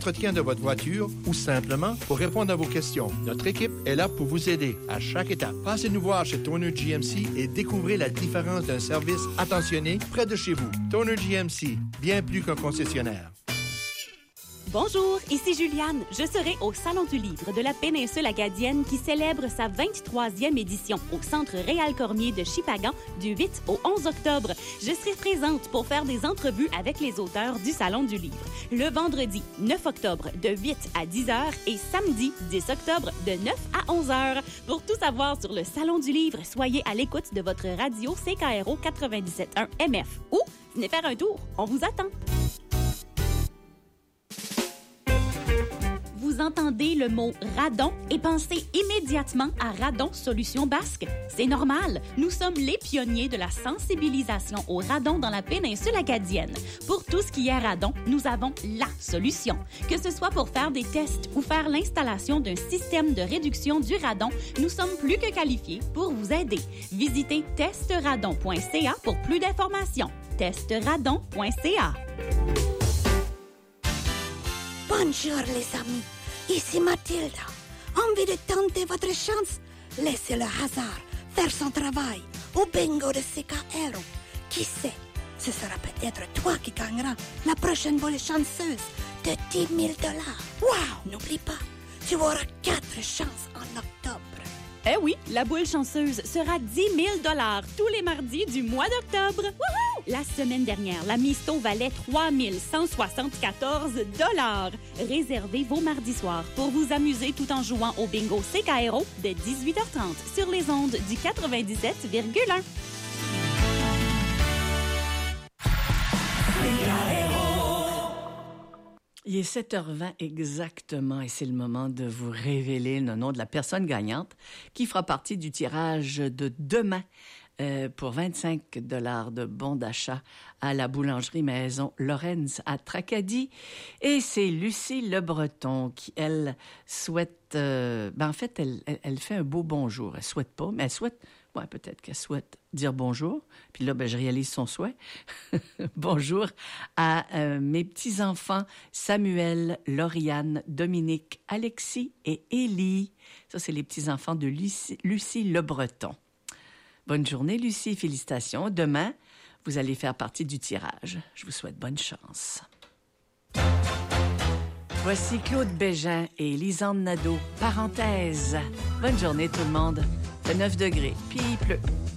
l'entretien de votre voiture ou simplement pour répondre à vos questions. Notre équipe est là pour vous aider à chaque étape. Passez nous voir chez Toner GMC et découvrez la différence d'un service attentionné près de chez vous. Toner GMC, bien plus qu'un concessionnaire. Bonjour, ici Juliane. Je serai au Salon du Livre de la péninsule acadienne qui célèbre sa 23e édition au Centre Réal Cormier de Shippagan du 8 au 11 octobre. Je serai présente pour faire des entrevues avec les auteurs du Salon du Livre. Le vendredi 9 octobre de 8 à 10 h et samedi 10 octobre de 9 à 11 h. Pour tout savoir sur le Salon du Livre, soyez à l'écoute de votre radio CKRO 97.1 MF ou venez faire un tour. On vous attend. Vous entendez le mot radon et pensez immédiatement à Radon Solutions Basques. C'est normal. Nous sommes les pionniers de la sensibilisation au radon dans la péninsule acadienne. Pour tout ce qui est radon, nous avons la solution. Que ce soit pour faire des tests ou faire l'installation d'un système de réduction du radon, nous sommes plus que qualifiés pour vous aider. Visitez testradon.ca pour plus d'informations. testradon.ca. Bonjour les amis, ici Mathilda. Envie de tenter votre chance? Laissez le hasard faire son travail au bingo de CKRO. Qui sait, ce sera peut-être toi qui gagneras la prochaine volée chanceuse de 10 000 $. Wow! N'oublie pas, tu auras 4 chances en octobre. Eh oui, la boule chanceuse sera 10 000 $ tous les mardis du mois d'octobre. Wouhou! La semaine dernière, la Misto valait 3 174 $. Réservez vos mardis soirs pour vous amuser tout en jouant au bingo CKRO de 18h30 sur les ondes du 97,1. Il est 7h20 exactement et c'est le moment de vous révéler le nom de la personne gagnante qui fera partie du tirage de demain pour 25 $ de bons d'achat à la boulangerie Maison Lorenz à Tracadie. Et c'est Lucie Le Breton qui, elle, souhaite... en fait, elle fait un beau bonjour. Elle souhaite pas, mais elle souhaite... Ouais, peut-être qu'elle souhaite dire bonjour. Puis là, je réalise son souhait. Bonjour à mes petits-enfants Samuel, Lauriane, Dominique, Alexis et Élie. Ça, c'est les petits-enfants de Lucie Le Breton. Bonne journée, Lucie. Félicitations. Demain, vous allez faire partie du tirage. Je vous souhaite bonne chance. Voici Claude Bégin et Lisanne Nadeau. Parenthèse. Bonne journée, tout le monde. Fait 9 degrés, puis il pleut.